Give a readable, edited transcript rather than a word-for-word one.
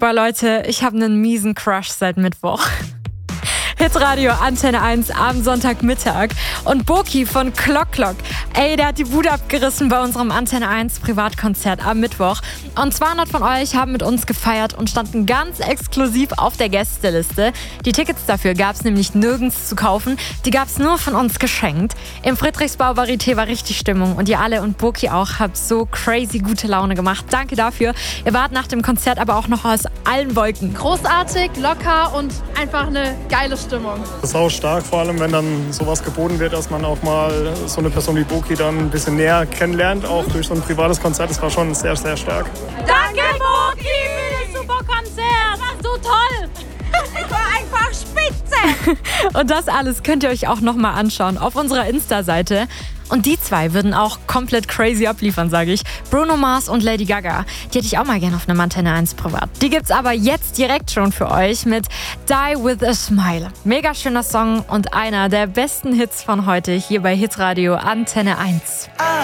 Boah Leute, ich habe einen miesen Crush seit Mittwoch. Hitradio Antenne 1 am Sonntagmittag. Und Boki von Clock Clock, der hat die Bude abgerissen bei unserem Antenne 1 Privatkonzert am Mittwoch. Und 200 von euch haben mit uns gefeiert und standen ganz exklusiv auf der Gästeliste. Die Tickets dafür gab es nämlich nirgends zu kaufen. Die gab es nur von uns geschenkt. Im Friedrichsbau Varieté war richtig Stimmung und ihr alle und Boki auch habt so crazy gute Laune gemacht. Danke dafür. Ihr wart nach dem Konzert aber auch noch aus allen Wolken. Großartig, locker und einfach eine geile Stimmung. Das ist auch stark, vor allem wenn dann sowas geboten wird, dass man auch mal so eine Person wie Boki dann ein bisschen näher kennenlernt, auch durch so ein privates Konzert. Das war schon sehr, sehr stark. Danke Boki für das super Konzert, war so toll. Ich war einfach spitze. Und das alles könnt ihr euch auch nochmal anschauen auf unserer Insta-Seite. Und die zwei würden auch komplett crazy abliefern, sage ich. Bruno Mars und Lady Gaga. Die hätte ich auch mal gerne auf einem Antenne 1 privat. Die gibt's aber jetzt direkt schon für euch mit Die With A Smile. Mega schöner Song und einer der besten Hits von heute hier bei Hitradio Antenne 1.